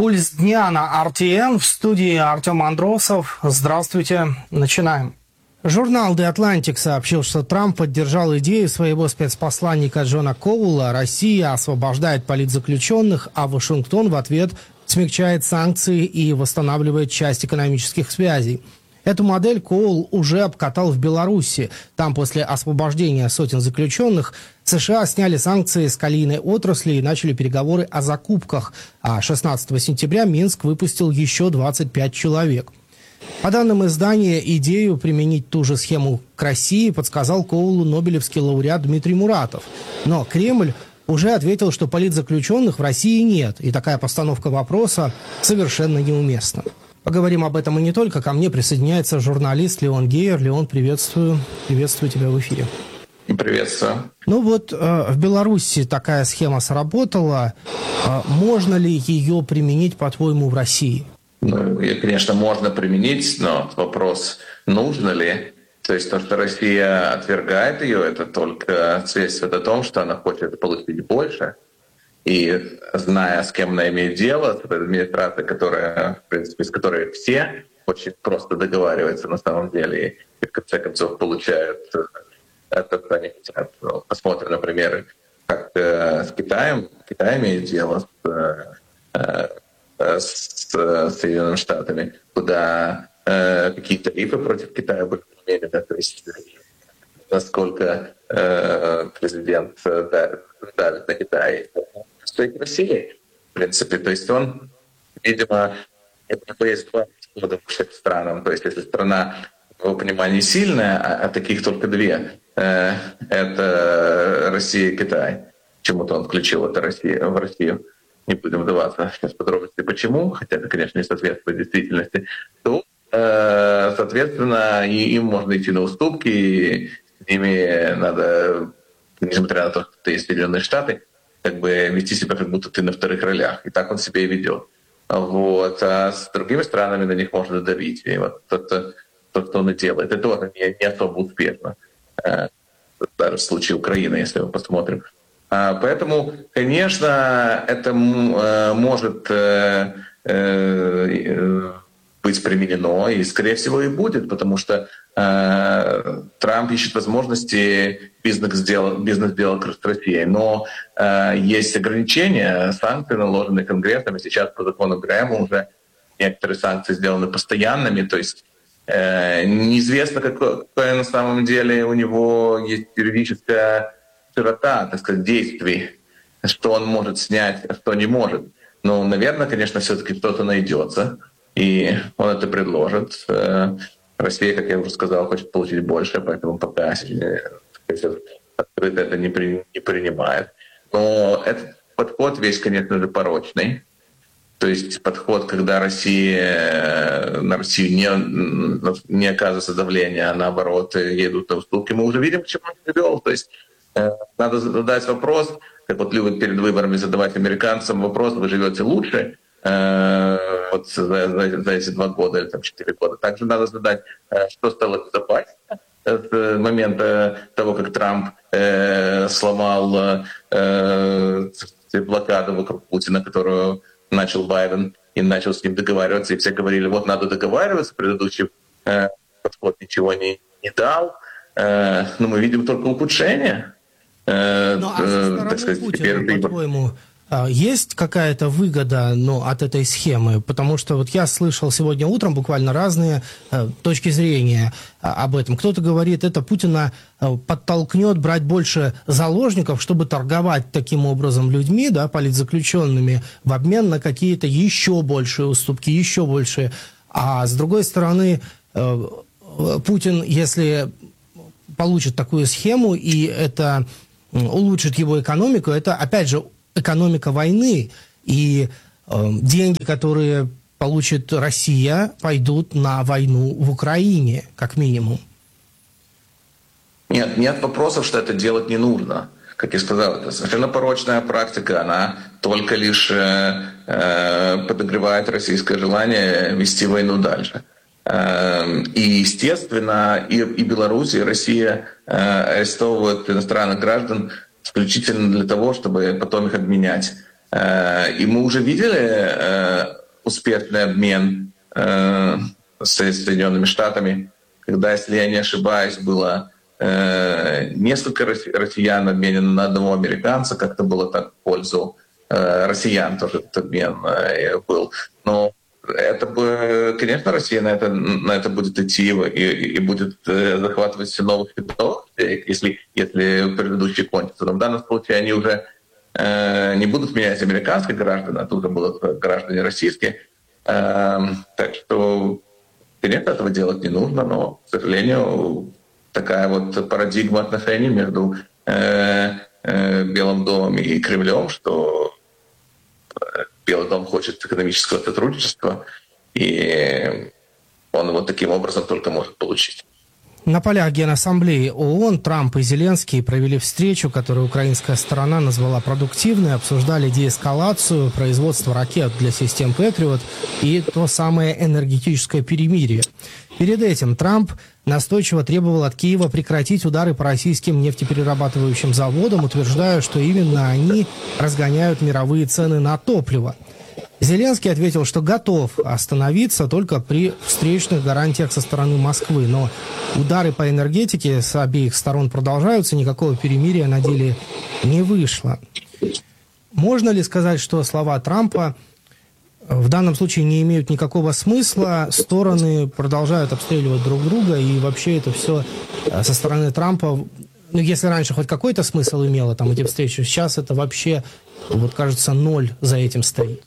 Пульс дня на RTN. В студии Артем Андросов. Здравствуйте. Начинаем. Журнал The Atlantic сообщил, что Трамп поддержал идею своего спецпосланника Джона Коула. Россия освобождает политзаключенных, а Вашингтон в ответ смягчает санкции и восстанавливает часть экономических связей. Эту модель Коул уже обкатал в Беларуси. Там после освобождения сотен заключенных США сняли санкции с калийной отрасли и начали переговоры о закупках. А 16 сентября Минск выпустил еще 25 человек. По данным издания, идею применить ту же схему к России подсказал Коулу нобелевский лауреат Дмитрий Муратов. Но Кремль уже ответил, что политзаключенных в России нет, и такая постановка вопроса совершенно неуместна. Поговорим об этом и не только. Ко мне присоединяется журналист Леон Гейер. Леон, приветствую. Приветствую тебя в эфире. Приветствую. Ну вот в Беларуси такая схема сработала. Можно ли ее применить, по-твоему, в России? Ну, ее, конечно, можно применить, но вопрос, нужно ли. То есть то, что Россия отвергает ее, это только свидетельствует о том, что она хочет получить больше. И зная, с кем она имеет дело, с администрацией, которая, в принципе, с которой все очень просто договариваются на самом деле, и в конце концов получают это, что они хотят. Посмотрим, например, как с Китаем. Китай имеет дело с Соединенными Штатами, куда какие тарифы против Китая были применены, да, то есть насколько президент давит на Китай. Стоит России, в принципе. То есть он, видимо, это есть два подхода к всем странам. То есть если страна, в его понимании, сильная, а таких только две, это Россия и Китай. Почему-то он включил это в Россию. Не будем вдаваться сейчас в подробности, почему, хотя это, конечно, не соответствует действительности, то, соответственно, им можно идти на уступки, и с ними надо, несмотря на то, что есть Соединенные Штаты, как бы вести себя, как будто ты на вторых ролях. И так он себя и ведет. Вот. А с другими странами на них можно давить. И вот то, что он и делает, это тоже не особо успешно. Даже в случае Украины, если мы посмотрим. Поэтому, конечно, это может быть применено, и, скорее всего, и будет, потому что Трамп ищет возможности бизнес-делать с Россией. Но есть ограничения, санкции, наложенные Конгрессом, и сейчас по закону Грэма уже некоторые санкции сделаны постоянными, то есть неизвестно, какая на самом деле у него есть юридическая широта, так сказать, действий, что он может снять, а что не может. Но, наверное, конечно, все-таки что-то найдется, и он это предложит. Россия, как я уже сказал, хочет получить больше, поэтому пока открыто это не принимает. Но этот подход весь, конечно же, порочный. То есть подход, когда на Россию не оказывается давление, а наоборот едут на уступки. Мы уже видим, к чему он привел. То есть надо задать вопрос, как вот любят перед выборами задавать американцам вопрос: вы живете лучше вот за эти 2 года или 4 года. Также надо задать, что стало безопаснее с момента того, как Трамп сломал блокаду вокруг Путина, которую начал Байден, и начал с ним договариваться, и все говорили, вот надо договариваться, предыдущий подход ничего не дал, но мы видим только ухудшение. Ну, а со стороны Путина, по-твоему, есть какая-то выгода, от этой схемы? Потому что вот я слышал сегодня утром буквально разные точки зрения об этом. Кто-то говорит, это Путина подтолкнет брать больше заложников, чтобы торговать таким образом людьми, да, политзаключенными, в обмен на какие-то еще большие уступки, еще большие. А с другой стороны, Путин, если получит такую схему, и это улучшит его экономику, это, опять же, экономика войны, и деньги, которые получит Россия, пойдут на войну в Украине, как минимум. Нет вопросов, что это делать не нужно. Как я сказал, это совершенно порочная практика, она только лишь подогревает российское желание вести войну дальше. И, естественно, и Беларусь, и Россия арестовывают иностранных граждан исключительно для того, чтобы потом их обменять И мы уже видели успешный обмен с Соединенными Штатами, когда, если я не ошибаюсь, было несколько россиян обменено на одного американца, как-то было так в пользу россиян тоже этот обмен был. Но это бы, конечно, Россия на это будет идти и будет захватывать все новых видов, если предыдущие кончатся. Но в данном случае они уже не будут менять американских граждан, а тут будут граждане российские. Так что, конечно, этого делать не нужно, но, к сожалению, такая вот парадигма отношений между Белым домом и Кремлем, что Белый дом хочет экономического сотрудничества, и он вот таким образом только может получить. На полях Генассамблеи ООН Трамп и Зеленский провели встречу, которую украинская сторона назвала продуктивной, обсуждали деэскалацию, производство ракет для систем «Патриот» и то самое энергетическое перемирие. Перед этим Трамп настойчиво требовал от Киева прекратить удары по российским нефтеперерабатывающим заводам, утверждая, что именно они разгоняют мировые цены на топливо. Зеленский ответил, что готов остановиться только при встречных гарантиях со стороны Москвы. Но удары по энергетике с обеих сторон продолжаются, никакого перемирия на деле не вышло. Можно ли сказать, что слова Трампа в данном случае не имеют никакого смысла, стороны продолжают обстреливать друг друга, и вообще это все со стороны Трампа, ну, если раньше хоть какой-то смысл имело там эти встречи, сейчас это вообще, вот кажется, ноль за этим стоит?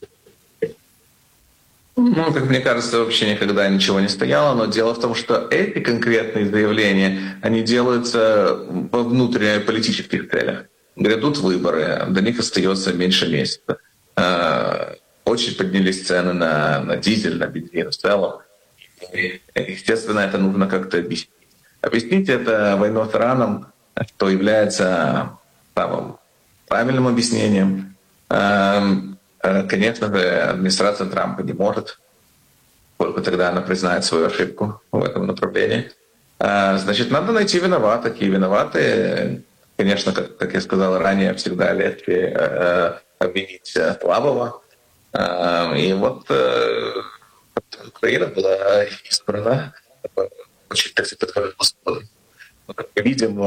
Ну, как мне кажется, вообще никогда ничего не стояло, но дело в том, что эти конкретные заявления, они делаются во внутреннеполитических целях. Грядут выборы, до них остается меньше месяца. Очень поднялись цены на дизель, на бензин в целом. И, естественно, это нужно как-то объяснить. Объяснить это войной с Ираном, что является самым правильным объяснением. Конечно же, администрация Трампа не может, только тогда она признает свою ошибку в этом направлении. Значит, надо найти виноватых. И виноваты, конечно, как я сказал ранее, всегда легче обвинить слабого. И вот Украина была избрана очень, так сказать, Господом. Но, как мы видим,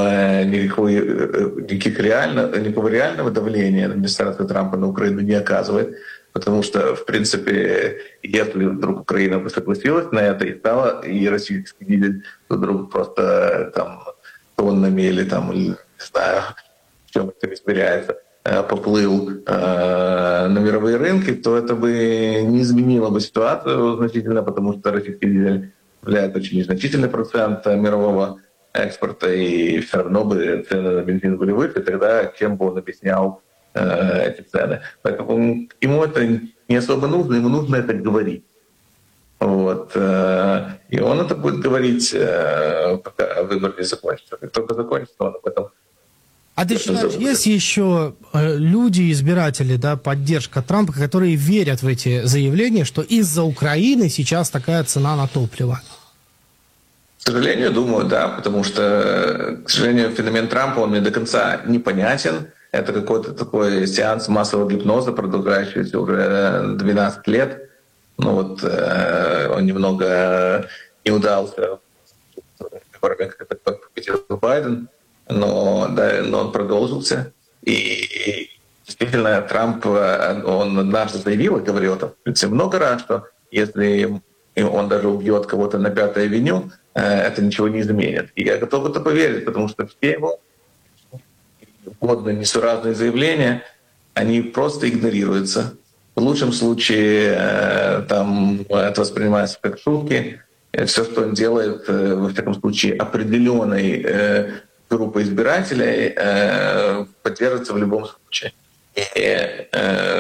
никакого реального давления администрация Трампа на Украину не оказывает, потому что, в принципе, если вдруг Украина бы согласилась на это и российский дизель вдруг просто там тоннами или там, не знаю, в чем это измеряется, поплыл на мировые рынки, то это бы не изменило бы ситуацию значительно, потому что российский дизель является очень незначительный процент мирового экспорта, и все равно бы цены на бензин были выше, тогда чем бы он объяснял эти цены. Поэтому ему это не особо нужно, ему нужно это говорить. Вот. И он это будет говорить, пока выбор не закончится. Как только закончится, он об этом... А ты считаешь, есть еще люди, избиратели, да, поддержка Трампа, которые верят в эти заявления, что из-за Украины сейчас такая цена на топливо? К сожалению, думаю, да, потому что, к сожалению, феномен Трампа, он мне до конца непонятен. Это какой-то такой сеанс массового гипноза, продолжающийся уже 12 лет. Ну вот он немного не удался, как победил Байден, но он продолжился. И действительно, Трамп, он однажды заявил и говорил это, в принципе, много раз, что если он даже убьет кого-то на Пятой авеню, это ничего не изменит. И я готов в это поверить, потому что все его угодно несуразные заявления, они просто игнорируются. В лучшем случае там это воспринимается как шутки. Все, что он делает, во всяком случае, определенной группой избирателей, поддерживается в любом случае. И,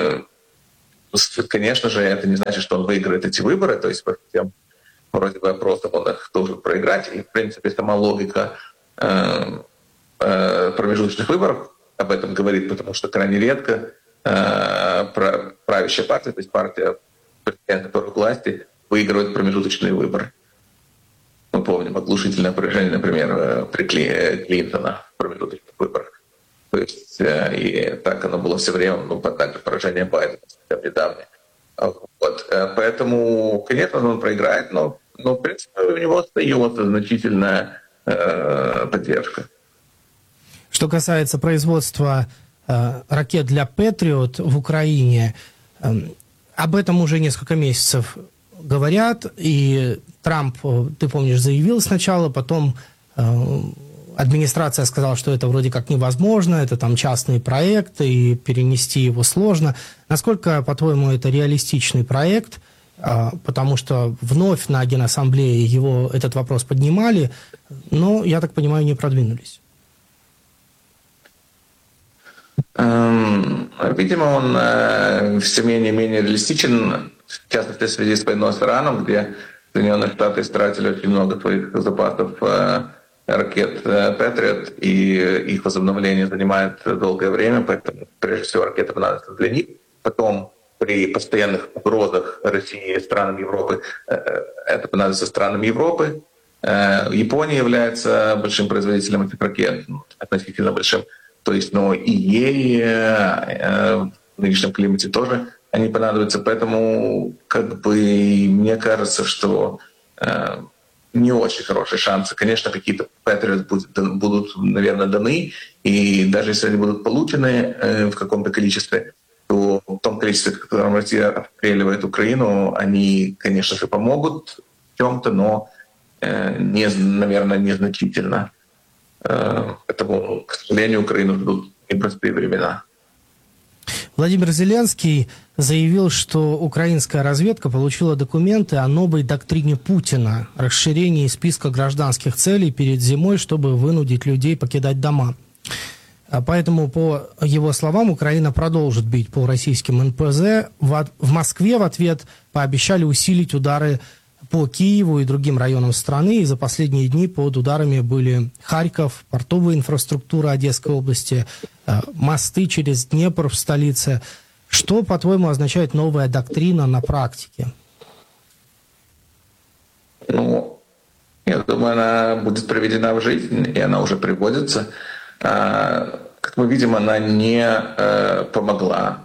конечно же, это не значит, что он выиграет эти выборы, то есть по тем вроде бы опросам он их должен проиграть. И, в принципе, сама логика промежуточных выборов об этом говорит, потому что крайне редко правящая партия, то есть партия, которая в власти, выигрывает промежуточные выборы. Мы помним оглушительное поражение, например, при Клинтона в промежуточных выборах. То есть и так оно было все время, также поражение Байдена совсем недавнее. Вот. Поэтому, конечно, он проиграет, но в принципе, у него остается значительная поддержка. Что касается производства ракет для Патриот в Украине, об этом уже несколько месяцев говорят, и Трамп, ты помнишь, заявил сначала, потом администрация сказала, что это вроде как невозможно, это там частные проекты, и перенести его сложно. Насколько, по-твоему, это реалистичный проект? Потому что вновь на Генассамблее этот вопрос поднимали, но, я так понимаю, не продвинулись. Видимо, он все менее и менее реалистичен, в частности, в связи с войной с Ираном, где Соединенные Штаты истратили очень много своих запасов ракет Патриот, и их возобновление занимает долгое время, поэтому, прежде всего, ракеты понадобятся для них. Потом, при постоянных угрозах России и странам Европы, это понадобится странам Европы. Япония является большим производителем этих ракет, относительно большим. То есть, и ей в нынешнем климате тоже они понадобятся. Поэтому, мне кажется, что не очень хорошие шансы. Конечно, какие-то Patriot будут, наверное, даны, и даже если они будут получены в каком-то количестве, то в том количестве, в котором Россия обстреливает Украину, они, конечно же, помогут в чем-то, но, наверное, незначительно. Поэтому, к сожалению, Украину ждут непростые времена. Владимир Зеленский заявил, что украинская разведка получила документы о новой доктрине Путина, расширении списка гражданских целей перед зимой, чтобы вынудить людей покидать дома. Поэтому, по его словам, Украина продолжит бить по российским НПЗ. В Москве в ответ пообещали усилить удары по Киеву и другим районам страны, и за последние дни под ударами были Харьков, портовая инфраструктура Одесской области, мосты через Днепр в столице. Что, по-твоему, означает новая доктрина на практике? Я думаю, она будет проведена в жизнь, и она уже приводится. Как мы видим, она не помогла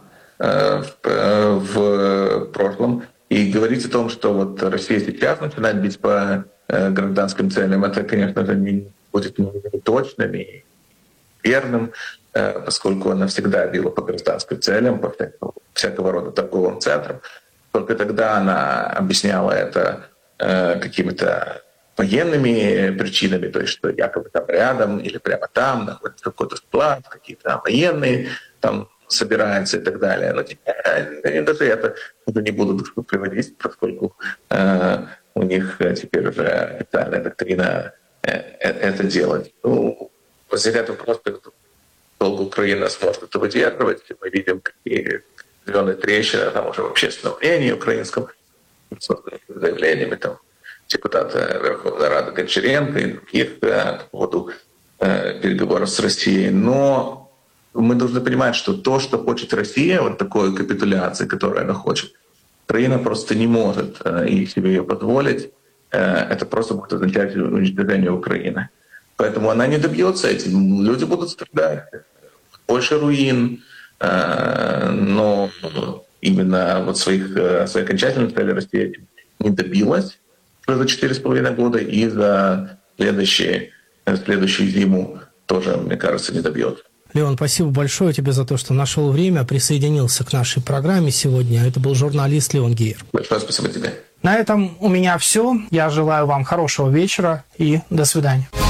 в прошлом. И говорить о том, что Россия сейчас начинает бить по гражданским целям, это, конечно же, не будет ни точным, ни верным, поскольку она всегда била по гражданским целям, по всякого рода торговым центрам. Только тогда она объясняла это какими-то военными причинами, то есть что якобы там рядом или прямо там находится какой-то склад, какие-то военные там собираются и так далее. Но они даже это не будут приводить, поскольку у них теперь уже официальная доктрина это делать. Возникает вопрос, как долго Украина сможет это выдерживать. Мы видим, какие зеленые трещины там уже в общественном мнении украинском, с заявлениями там депутата Верховной Рады Гончаренко и других по поводу переговоров с Россией. Но мы должны понимать, что то, что хочет Россия, такой капитуляции, которую она хочет, Украина просто не может себе ее позволить. Это просто будет означать уничтожение Украины. Поэтому она не добьется этим. Люди будут страдать. Больше руин. Но именно своей окончательной цели Россия не добилась уже за 4,5 года, и за следующую зиму тоже, мне кажется, не добьется. Леон, спасибо большое тебе за то, что нашел время, присоединился к нашей программе сегодня. Это был журналист Леон Гейер. Большое спасибо тебе. На этом у меня все. Я желаю вам хорошего вечера и до свидания.